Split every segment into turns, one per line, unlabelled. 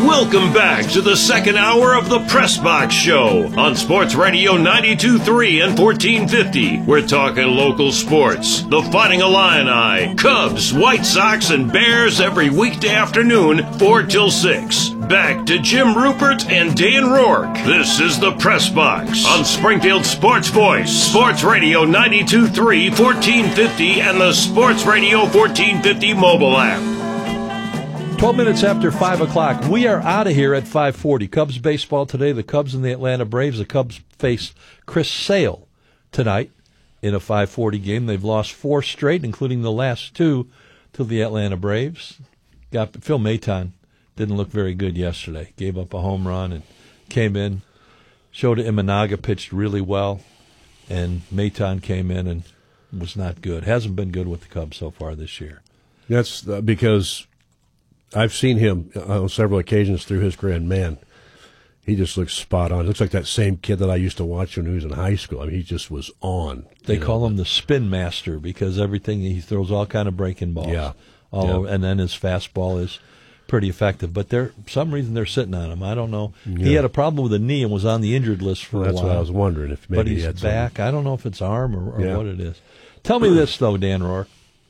Welcome back to the second hour of the Press Box Show on Sports Radio 92.3 and 1450. We're talking local sports. The Fighting Illini, Cubs, White Sox, and Bears every weekday afternoon, 4 till 6. Back to Jim Rupert and Dan Rourke. This is the Press Box on Springfield Sports Voice, Sports Radio 92.3, 1450, and the Sports Radio 1450 mobile app.
12 minutes after 5 o'clock. We are out of here at 5:40. Cubs baseball today. The Cubs and the Atlanta Braves. The Cubs face Chris Sale tonight in a 5:40 game. They've lost 4 straight, including the last 2 to the Atlanta Braves. Phil Maton didn't look very good yesterday. Gave up a home run and came in. Shota Imanaga pitched really well, and Maton came in and was not good. Hasn't been good with the Cubs so far this year.
That's because I've seen him on several occasions through his career, and man, he just looks spot on. Looks like that same kid that I used to watch when he was in high school. I mean, he just was on.
They call him the spin master because everything he throws all kind of breaking balls.
Yeah.
Over, and then his fastball is pretty effective. But for some reason they're sitting on him. I don't know. Yeah. He had a problem with a knee and was on the injured list for a while.
That's what I was wondering. If maybe
but he's
he had
back.
something.
I don't know if it's arm or what it is. Tell me this, though, Dan Rourke.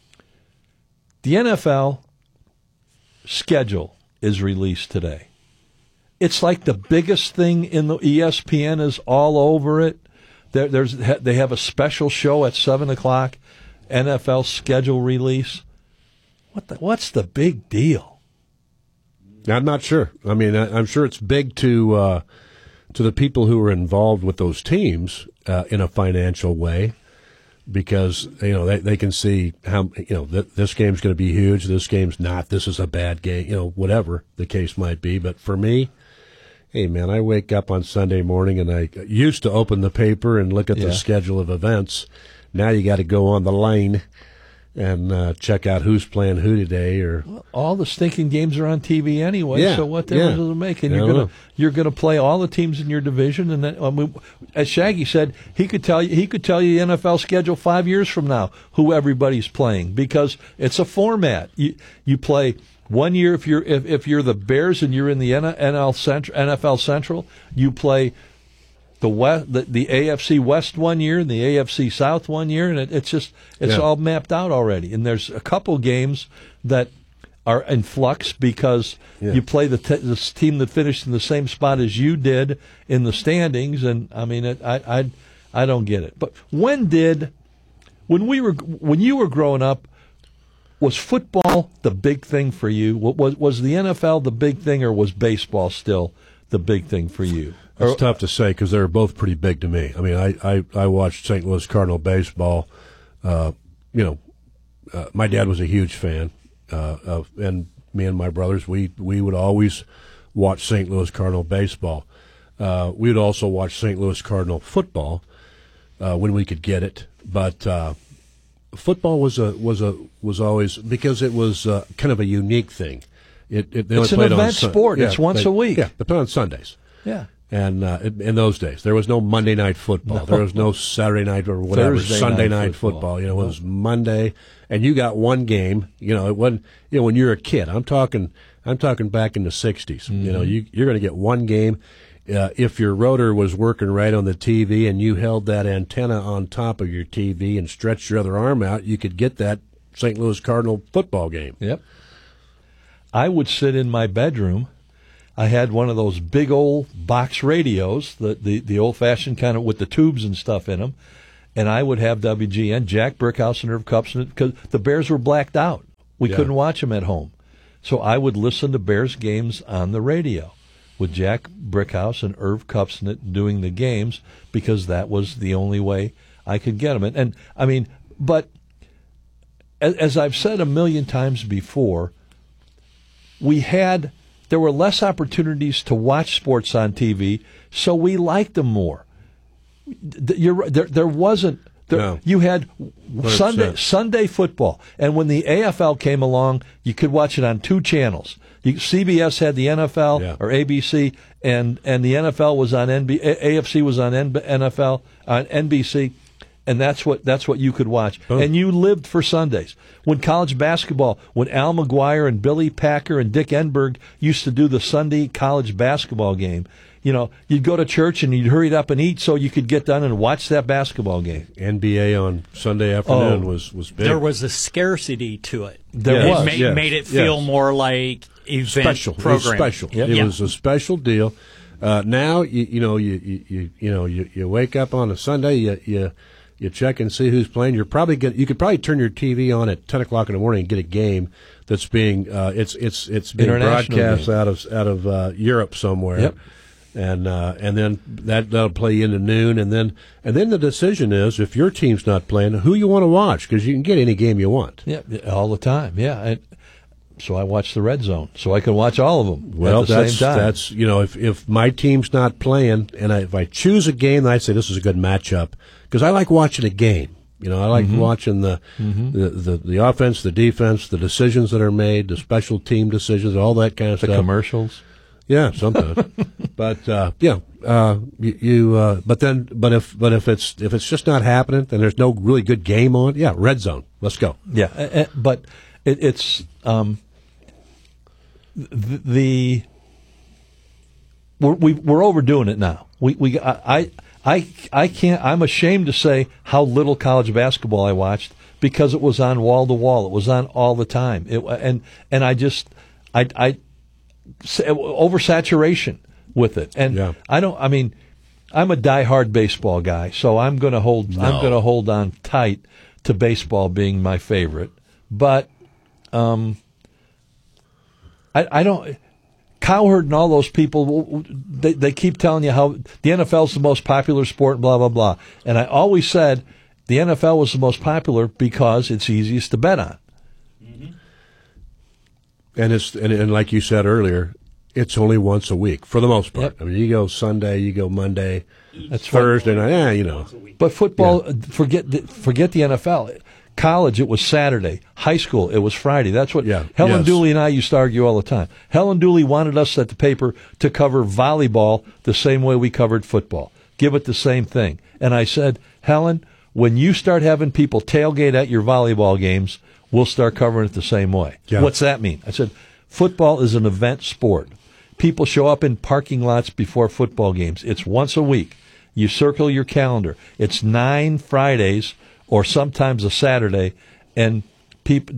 The NFL schedule is released today. It's like the biggest thing in the ESPN is all over it. They have a special show at 7 o'clock, NFL schedule release. What's the big deal?
I'm not sure. I mean, I'm sure it's big to the people who are involved with those teams in a financial way, because they can see how this game's going to be huge, this game's not, this is a bad game, whatever the case might be. But for me, hey man, I wake up on Sunday morning and I used to open the paper and look at the schedule of events. Now you got to go on the line and check out who's playing who today. Or
all the stinking games are on TV anyway. So what difference does it make? And you're gonna play all the teams in your division. And then, as Shaggy said, he could tell you the NFL schedule 5 years from now who everybody's playing, because it's a format. You play 1 year if you're the Bears and you're in the NFL Central. You play the AFC West 1 year and the AFC South 1 year, and it's all mapped out already. And there's a couple games that are in flux because you play this team that finished in the same spot as you did in the standings. And I mean, I don't get it. But when you were growing up, was football the big thing for you? Was the NFL the big thing, or was baseball still the big thing for you?
It's tough to say because they're both pretty big to me. I mean, I watched St. Louis Cardinal baseball. My dad was a huge fan, and me and my brothers, we would always watch St. Louis Cardinal baseball. We would also watch St. Louis Cardinal football when we could get it. But football was always, because it was kind of a unique thing.
It's an event sport. It's once a week.
Yeah, they play on Sundays.
Yeah.
And in those days, there was no Monday night football. No. There was no Saturday night or whatever, Sunday night football. It was Monday, and you got one game. It wasn't. When you're a kid, I'm talking back in the '60s.
Mm-hmm.
You're going to get one game. If your rotor was working right on the TV and you held that antenna on top of your TV and stretched your other arm out, you could get that St. Louis Cardinal football game.
Yep. I would sit in my bedroom. I had one of those big old box radios, the old-fashioned kind of with the tubes and stuff in them, and I would have WGN, Jack Brickhouse and Irv Kupcinet, because the Bears were blacked out. We couldn't watch them at home. So I would listen to Bears games on the radio with Jack Brickhouse and Irv Kupcinet doing the games, because that was the only way I could get them. And I mean, but as I've said a million times before, there were less opportunities to watch sports on TV, so we liked them more. There wasn't. You had 100%. Sunday football, and when the AFL came along, you could watch it on 2 channels. CBS had the NFL or ABC, and the NFL was on AFC was on NFL on NBC, and that's what you could watch. Oh. And you lived for Sundays. When college basketball, when Al McGuire and Billy Packer and Dick Enberg used to do the Sunday college basketball game, you'd go to church and you'd hurry up and eat so you could get done and watch that basketball game.
NBA on Sunday afternoon was big.
There was a scarcity to it.
It
made it feel more like event
special
program.
It was special. Yep. It was a special deal. Now you wake up on a Sunday, you check and see who's playing. You could probably turn your TV on at 10 o'clock in the morning and get a game that's being it's being broadcast game. out of Europe somewhere.
Yep.
And then that'll play into noon, and then the decision is, if your team's not playing, who you want to watch, because you can get any game you want.
Yeah, all the time. Yeah. So I watch the Red Zone, so I can watch all of them
at
the same time.
That's if my team's not playing, and if I choose a game, then I say this is a good matchup, because I like watching a game. I like watching the offense, the defense, the decisions that are made, the special team decisions, all that kind of stuff.
The commercials.
Yeah, sometimes. But but if it's just not happening, then there's no really good game on. Yeah, Red Zone. Let's go.
Yeah, but it's we're overdoing it now. I can't. I'm ashamed to say how little college basketball I watched, because it was on wall to wall. It was on all the time. Oversaturation with it, and I'm a diehard baseball guy, so I'm going to hold on tight to baseball being my favorite. But I don't. Cowherd and all those people, they keep telling you how the NFL is the most popular sport, blah blah blah. And I always said the NFL was the most popular because it's easiest to bet on.
And like you said earlier, it's only once a week for the most part.
Yep.
I mean, you go Sunday, you go Monday, that's Thursday night.
But football, forget the NFL. College, it was Saturday. High school, it was Friday. That's what Helen Dooley and I used to argue all the time. Helen Dooley wanted us at the paper to cover volleyball the same way we covered football. Give it the same thing. And I said, Helen, when you start having people tailgate at your volleyball games, we'll start covering it the same way. Yeah. What's that mean? I said, football is an event sport. People show up in parking lots before football games. It's once a week. You circle your calendar. It's 9 Fridays or sometimes a Saturday, and people,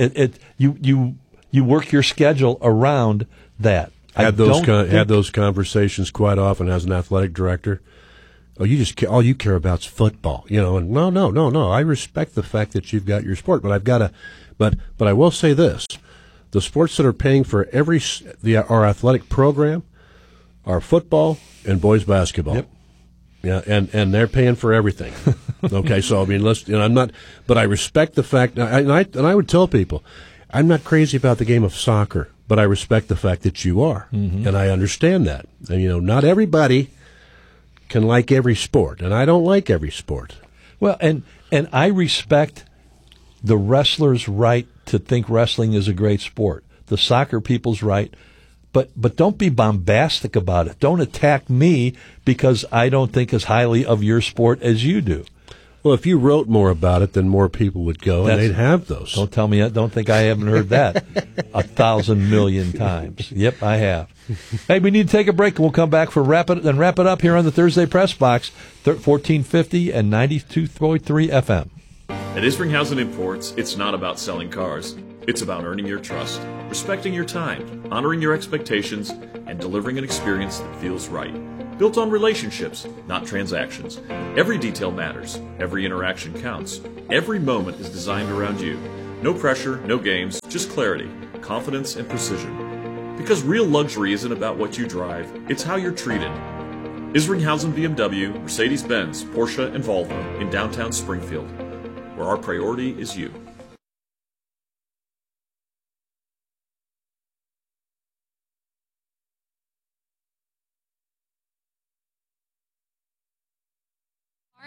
you work your schedule around that.
Had those conversations quite often as an athletic director. Oh, all you care about is football, And no. I respect the fact that you've got your sport, but but I will say this: the sports that are paying for our athletic program are football and boys basketball.
Yep.
Yeah, and they're paying for everything. Okay, so I mean, I'm not, but I respect the fact, and I would tell people, I'm not crazy about the game of soccer, but I respect the fact that you are, and I understand that. And not everybody can like every sport, and I don't like every sport.
Well, and I respect the wrestler's right to think wrestling is a great sport. The soccer people's right. But don't be bombastic about it. Don't attack me because I don't think as highly of your sport as you do.
Well, if you wrote more about it, then more people would go, and they'd have those.
Don't tell me. Don't think I haven't heard that 1,000 million times. Yep, I have. Hey, we need to take a break, and we'll come back for wrap it up here on the Thursday Press Box, 1450 and 92.3 FM.
At Isringhausen Imports, it's not about selling cars. It's about earning your trust, respecting your time, honoring your expectations, and delivering an experience that feels right. Built on relationships, not transactions. Every detail matters. Every interaction counts. Every moment is designed around you. No pressure, no games, just clarity, confidence, and precision. Because real luxury isn't about what you drive, it's how you're treated. Isringhausen BMW, Mercedes-Benz, Porsche, and Volvo in downtown Springfield, where our priority is you.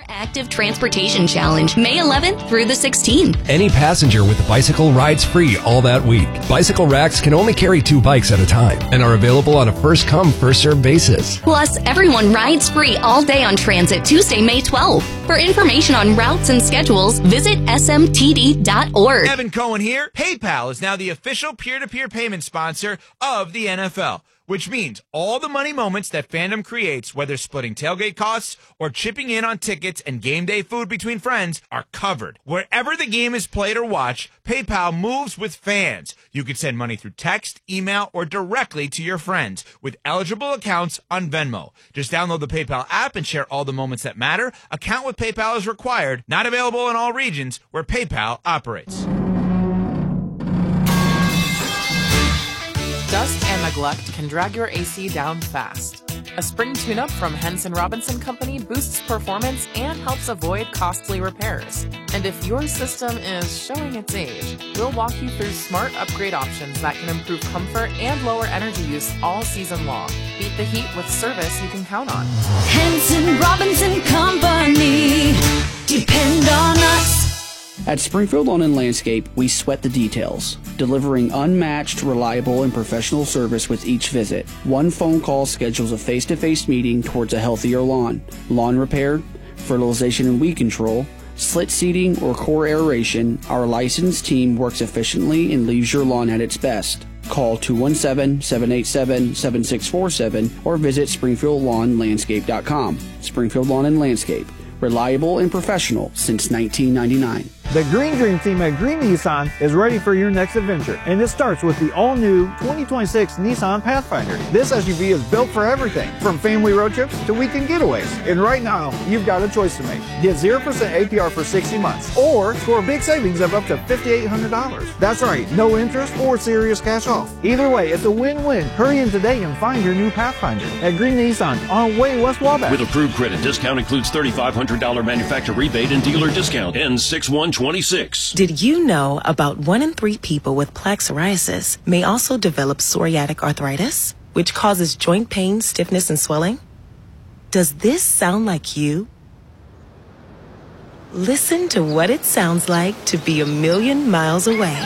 Active Transportation Challenge, May 11th through the 16th.
Any passenger with a bicycle rides free all that week. Bicycle racks can only carry 2 bikes at a time and are available on a first-come, first-served basis.
Plus, everyone rides free all day on transit Tuesday, May 12th. For information on routes and schedules, visit smtd.org.
Evan Cohen here. PayPal is now the official peer-to-peer payment sponsor of the NFL, which means all the money moments that fandom creates, whether splitting tailgate costs or chipping in on tickets and game day food between friends, are covered. Wherever the game is played or watched, PayPal moves with fans. You can send money through text, email, or directly to your friends with eligible accounts on Venmo. Just download the PayPal app and share all the moments that matter. Account with PayPal is required. Not available in all regions where PayPal operates.
Dust and neglect can drag your AC down fast. A spring tune-up from Henson Robinson Company boosts performance and helps avoid costly repairs. And if your system is showing its age, we'll walk you through smart upgrade options that can improve comfort and lower energy use all season long. Beat the heat with service you can count on.
Henson Robinson Company. Depend on us.
At Springfield Lawn & Landscape, we sweat the details, delivering unmatched, reliable, and professional service with each visit. One phone call schedules a face-to-face meeting towards a healthier lawn. Lawn repair, fertilization and weed control, slit seeding, or core aeration, our licensed team works efficiently and leaves your lawn at its best. Call 217-787-7647 or visit SpringfieldLawnLandscape.com. Springfield Lawn & Landscape, reliable and professional since 1999.
The Green Dream team at Green Nissan is ready for your next adventure, and it starts with the all-new 2026 Nissan Pathfinder. This SUV is built for everything, from family road trips to weekend getaways. And right now, you've got a choice to make. Get 0% APR for 60 months, or score big savings of up to $5,800. That's right, no interest or serious cash off. Either way, it's a win-win. Hurry in today and find your new Pathfinder at Green Nissan on Way West Wabash.
With approved credit, discount includes $3,500 manufacturer rebate and dealer discount. Ends 6/1/26.
Did you know about 1 in 3 people with plaque psoriasis may also develop psoriatic arthritis, which causes joint pain, stiffness, and swelling? Does this sound like you? Listen to what it sounds like to be 1,000,000 miles away.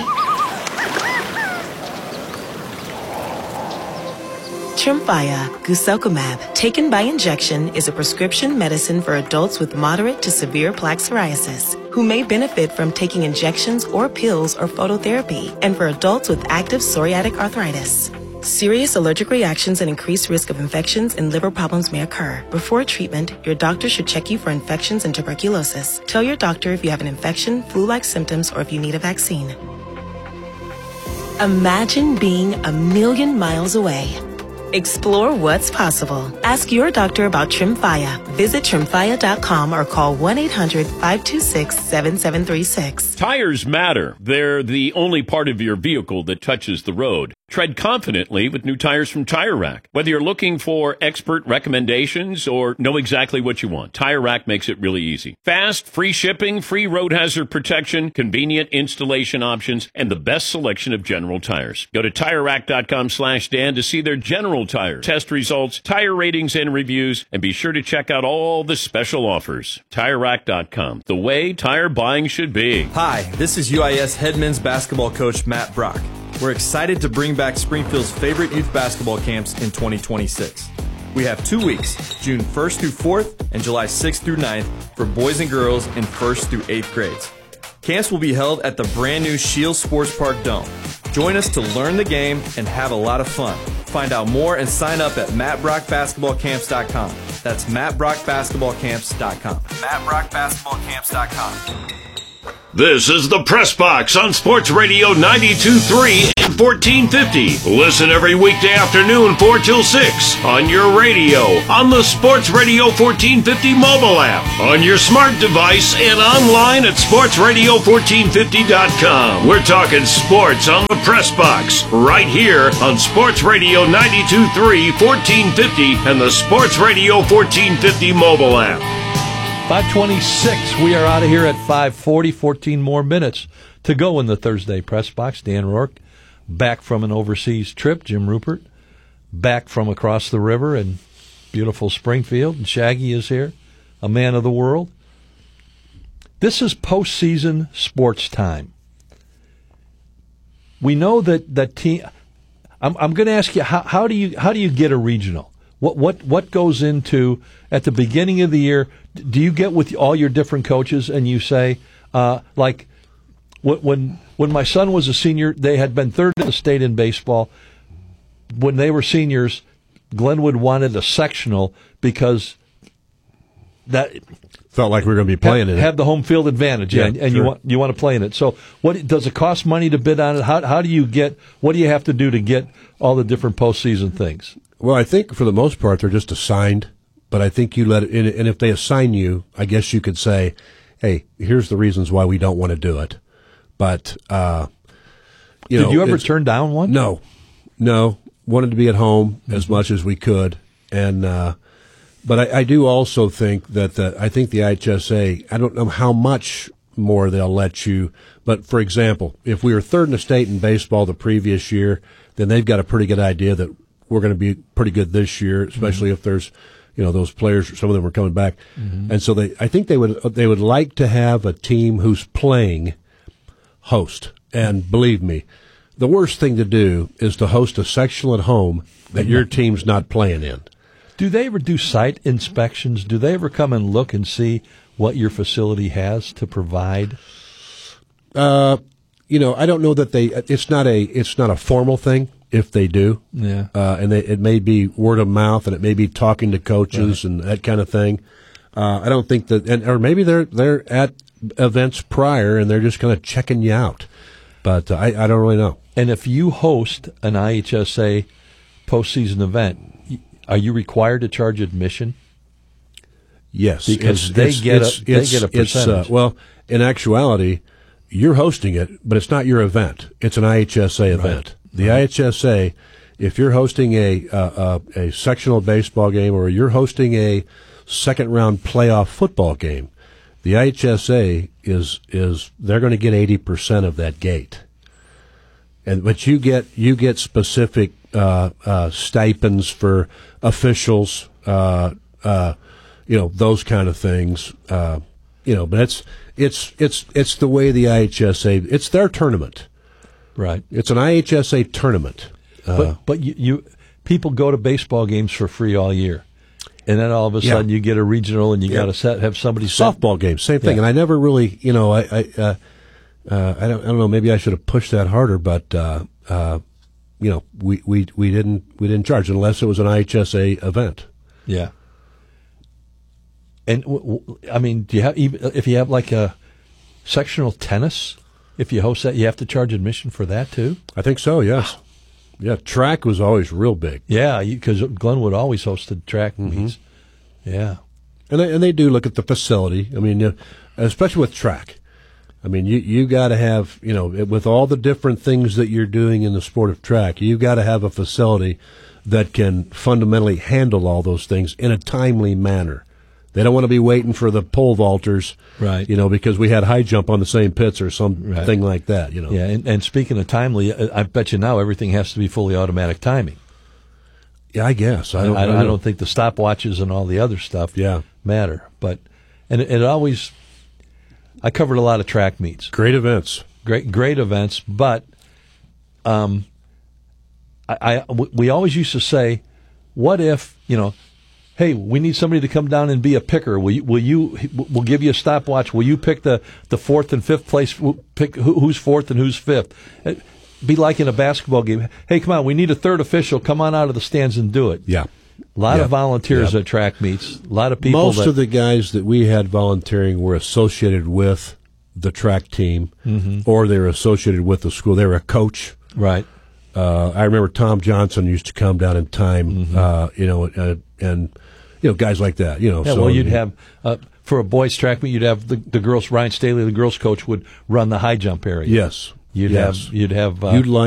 Tremfya guselkumab, taken by injection, is a prescription medicine for adults with moderate to severe plaque psoriasis who may benefit from taking injections or pills or phototherapy, and for adults with active psoriatic arthritis. Serious allergic reactions and increased risk of infections and liver problems may occur. Before treatment, your doctor should check you for infections and tuberculosis. Tell your doctor if you have an infection, flu-like symptoms, or if you need a vaccine. Imagine being 1,000,000 miles away. Explore what's possible. Ask your doctor about Tremfya. Visit Tremfya.com or call 1-800-526-7736.
Tires matter. They're the only part of your vehicle that touches the road. Tread confidently with new tires from Tire Rack. Whether you're looking for expert recommendations or know exactly what you want, Tire Rack makes it really easy. Fast, free shipping, free road hazard protection, convenient installation options, and the best selection of General tires. Go to TireRack.com/Dan to see their General tires, test results, tire ratings, and reviews, and be sure to check out all the special offers. TireRack.com, the way tire buying should be.
Hi, this is UIS head men's basketball coach Matt Brock. We're excited to bring back Springfield's favorite youth basketball camps in 2026. We have 2 weeks, June 1st through 4th and July 6th through 9th for boys and girls in 1st through 8th grades. Camps will be held at the brand new Shields Sports Park Dome. Join us to learn the game and have a lot of fun. Find out more and sign up at mattbrockbasketballcamps.com. That's mattbrockbasketballcamps.com. mattbrockbasketballcamps.com.
This is the Press Box on Sports Radio 92.3 and 1450. Listen every weekday afternoon 4 till 6 on your radio, on the Sports Radio 1450 mobile app, on your smart device, and online at sportsradio1450.com. We're talking sports on the Press Box right here on Sports Radio 92.3, 1450, and the Sports Radio 1450 mobile app.
5:26. We are out of here at 5:40. 14 more minutes to go in the Thursday Press Box. Dan Rourke, back from an overseas trip. Jim Rupert, back from across the river in beautiful Springfield. And Shaggy is here, a man of the world. this is postseason sports time. We know that team. I'm going to ask you how do you get a regional? What goes into at the beginning of the year? Do you get with all your different coaches and you say like when my son was a senior, they had been third in the state in baseball. When they were seniors, Glenwood wanted a sectional because that
felt like we were going to be playing in it.
Have the home field advantage, and
sure.
you want to play in it. So, what does it cost money to bid on it? How do you get? What do you have to do to get all the different postseason things?
Well, I think for the most part they're just assigned, but I think you let it in, and if they assign you, I guess you could say, "Hey, here's the reasons why we don't want to do it." But
did you ever turn down one?
No. Wanted to be at home as much as we could, and but I do also think that I think the IHSA, I don't know how much more they'll let you, but for example, if we were third in the state in baseball the previous year, then they've got a pretty good idea that we're going to be pretty good this year, especially if there's those players, some of them are coming back, and so I think they would like to have a team who's playing host, and believe me, the worst thing to do is to host a sectional at home that your team's not playing in.
Do they ever do site inspections? Do they ever come and look and see what your facility has to provide?
I don't know that it's not a formal thing if they do.
Yeah.
And it may be word of mouth, and it may be talking to coaches and that kind of thing. I don't think that, or maybe they're at events prior and they're just kind of checking you out. But I don't really know.
And if you host an IHSA postseason event, are you required to charge admission?
Yes,
because they get a percentage.
Well, in actuality, you're hosting it, but it's not your event. It's an IHSA event. The IHSA, if you're hosting a sectional baseball game or you're hosting a second round playoff football game, the IHSA is they're going to get 80% of that gate, but you get specific stipends for officials, those kind of things, but it's the way the IHSA, it's their tournament,
right? It's
an IHSA tournament,
but you people go to baseball games for free all year. And then all of a sudden you get a regional, and you got to have somebody
softball game, same thing. And I never really, I don't know. Maybe I should have pushed that harder, but we didn't charge unless it was an IHSA event.
Yeah. And I mean, do you have if you have like a sectional tennis? If you host that, you have to charge admission for that too.
I think so. Yes. Wow. Yeah, track was always real big.
Yeah, because Glenwood always hosted track meets. Yeah,
and they do look at the facility. I mean, especially with track. I mean, you got to have with all the different things that you're doing in the sport of track, you got to have a facility that can fundamentally handle all those things in a timely manner. They don't want to be waiting for the pole vaulters,
right?
Because we had high jump on the same pits or something like that.
Yeah, and speaking of timely, I bet you now everything has to be fully automatic timing.
Yeah, I guess I
don't think the stopwatches and all the other stuff matter. But and it always, I covered a lot of track meets,
great events,
great events. But we always used to say, what if hey, we need somebody to come down and be a picker. We'll give you a stopwatch. Will you pick the fourth and fifth place? Pick who's fourth and who's fifth. It'd be like in a basketball game. Hey, come on, we need a third official. Come on out of the stands and do it.
Yeah.
A lot of volunteers at track meets. A lot of people.
Most of the guys that we had volunteering were associated with the track team, or they were associated with the school. They were a coach.
Right.
I remember Tom Johnson used to come down in time, and guys like that.
Well, you'd have for a boys' track meet, you'd have the girls. Ryan Staley, the girls' coach, would run the high jump area.
Yes.
You'd have.
You'd